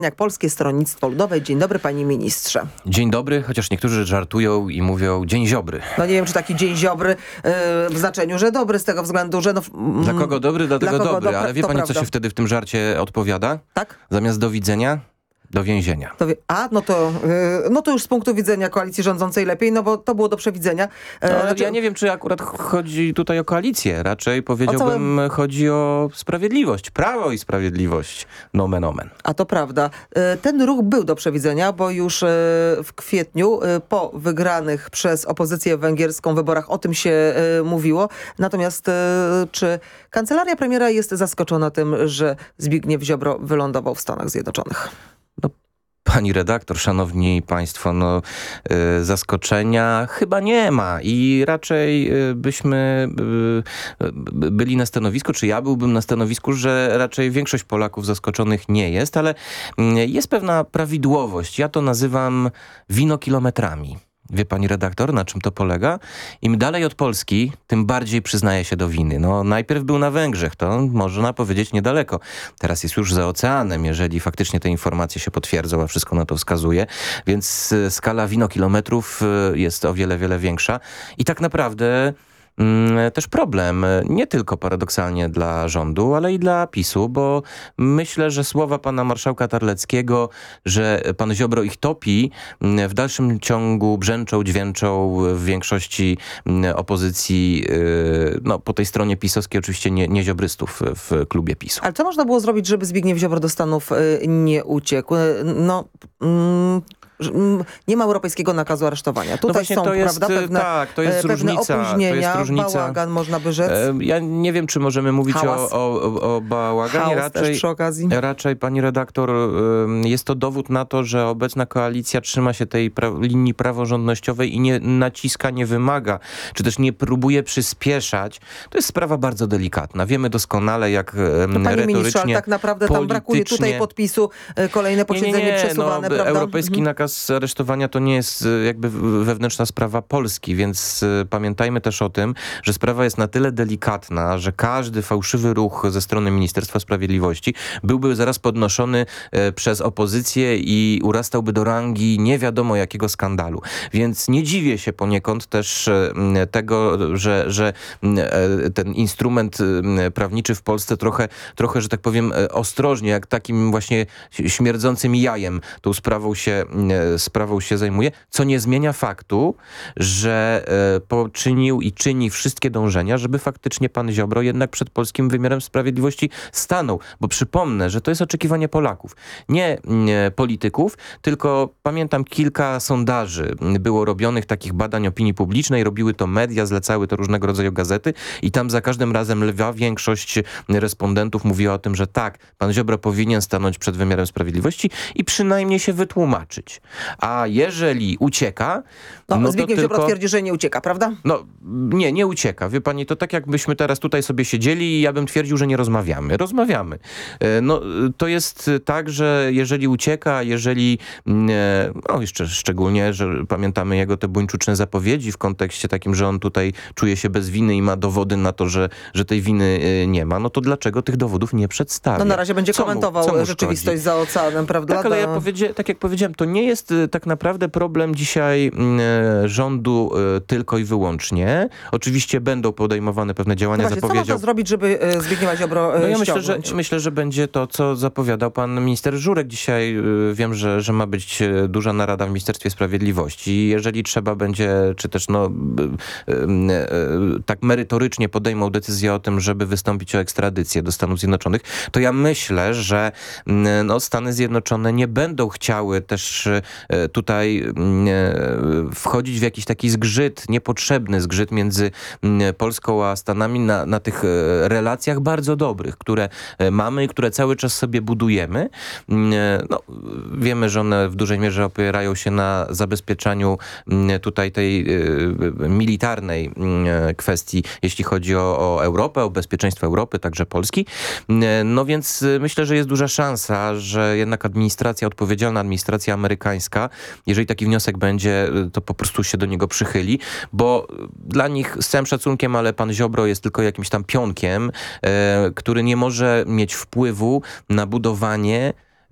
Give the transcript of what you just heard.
Jak Polskie Stronnictwo Ludowe. Dzień dobry, panie ministrze. Dzień dobry, chociaż niektórzy żartują i mówią dzień ziobry. No nie wiem, czy taki dzień ziobry w znaczeniu, że dobry z tego względu, że... Dla kogo dobry, dlatego kogo dobry. Ale wie pani, co się wtedy w tym żarcie odpowiada? Tak? Zamiast do widzenia, do więzienia. No to już z punktu widzenia koalicji rządzącej lepiej, no bo to było do przewidzenia. Ale ja nie wiem, czy akurat chodzi tutaj o koalicję. Raczej powiedziałbym, chodzi o sprawiedliwość. Prawo i sprawiedliwość. Nomen omen. A to prawda. Ten ruch był do przewidzenia, bo już w kwietniu po wygranych przez opozycję węgierską wyborach o tym się mówiło. Natomiast czy kancelaria premiera jest zaskoczona tym, że Zbigniew Ziobro wylądował w Stanach Zjednoczonych? No, pani redaktor, szanowni państwo, zaskoczenia chyba nie ma i raczej byśmy byli na stanowisku, czy ja byłbym na stanowisku, że raczej większość Polaków zaskoczonych nie jest, ale jest pewna prawidłowość. Ja to nazywam winokilometrami. Wie pani redaktor, na czym to polega? Im dalej od Polski, tym bardziej przyznaje się do winy. No, najpierw był na Węgrzech, to można powiedzieć niedaleko. Teraz jest już za oceanem, jeżeli faktycznie te informacje się potwierdzą, a wszystko na to wskazuje. Więc skala winokilometrów jest o wiele, wiele większa. I tak naprawdę też problem, nie tylko paradoksalnie dla rządu, ale i dla PiS-u, bo myślę, że słowa pana marszałka Terleckiego, że pan Ziobro ich topi, w dalszym ciągu brzęczą, dźwięczą w większości opozycji, no po tej stronie pisowskiej oczywiście nie ziobrystów w klubie PiS-u. Ale co można było zrobić, żeby Zbigniew Ziobro do Stanów nie uciekł? Nie ma europejskiego nakazu aresztowania. Tutaj są, to jest, prawda, pewne, to jest pewne różnica, opóźnienia, to jest różnica. Bałagan, można by rzec. Ja nie wiem, czy możemy mówić o bałaganie. Raczej, pani redaktor, jest to dowód na to, że obecna koalicja trzyma się tej linii praworządnościowej i nie naciska, nie wymaga, czy też nie próbuje przyspieszać. To jest sprawa bardzo delikatna. Wiemy doskonale, jak retorycznie, ministrze, ale tak naprawdę tam brakuje tutaj podpisu, kolejne posiedzenie przesuwane, prawda? Europejski nakaz aresztowania to nie jest jakby wewnętrzna sprawa Polski, więc pamiętajmy też o tym, że sprawa jest na tyle delikatna, że każdy fałszywy ruch ze strony Ministerstwa Sprawiedliwości byłby zaraz podnoszony przez opozycję i urastałby do rangi nie wiadomo jakiego skandalu. Więc nie dziwię się poniekąd też tego, że ten instrument prawniczy w Polsce trochę, że tak powiem, ostrożnie, jak takim właśnie śmierdzącym jajem tą sprawą się zajmuje, co nie zmienia faktu, że poczynił i czyni wszystkie dążenia, żeby faktycznie pan Ziobro jednak przed polskim wymiarem sprawiedliwości stanął. Bo przypomnę, że to jest oczekiwanie Polaków. Nie polityków, tylko pamiętam kilka sondaży było robionych, takich badań opinii publicznej, robiły to media, zlecały to różnego rodzaju gazety i tam za każdym razem lwa większość respondentów mówiła o tym, że tak, pan Ziobro powinien stanąć przed wymiarem sprawiedliwości i przynajmniej się wytłumaczyć. A jeżeli ucieka... Zbigniew Ziobro twierdzi, że nie ucieka, prawda? Nie ucieka. Wie pani, to tak jakbyśmy teraz tutaj sobie siedzieli i ja bym twierdził, że nie rozmawiamy. Rozmawiamy. To jest tak, że jeżeli ucieka, jeszcze szczególnie, że pamiętamy jego te buńczuczne zapowiedzi w kontekście takim, że on tutaj czuje się bez winy i ma dowody na to, że tej winy nie ma, no to dlaczego tych dowodów nie przedstawia? Na razie będzie komentował rzeczywistość za oceanem, prawda? Tak, ale tak jak powiedziałem, to nie jest tak naprawdę problem dzisiaj rządu tylko i wyłącznie. Oczywiście będą podejmowane pewne działania. Co można zrobić, żeby Zbigniewa Ziobro myślę, że będzie to, co zapowiadał pan minister Żurek. Dzisiaj wiem, że ma być duża narada w Ministerstwie Sprawiedliwości. Jeżeli trzeba będzie, czy też tak merytorycznie podejmą decyzję o tym, żeby wystąpić o ekstradycję do Stanów Zjednoczonych, to ja myślę, że Stany Zjednoczone nie będą chciały też tutaj wchodzić w jakiś taki zgrzyt, niepotrzebny zgrzyt między Polską a Stanami na tych relacjach bardzo dobrych, które mamy i które cały czas sobie budujemy. Wiemy, że one w dużej mierze opierają się na zabezpieczaniu tutaj tej militarnej kwestii, jeśli chodzi o Europę, o bezpieczeństwo Europy, także Polski. Więc myślę, że jest duża szansa, że jednak odpowiedzialna administracja amerykańska, jeżeli taki wniosek będzie, to po prostu się do niego przychyli, bo dla nich, z całym szacunkiem, ale pan Ziobro jest tylko jakimś tam pionkiem, który nie może mieć wpływu na budowanie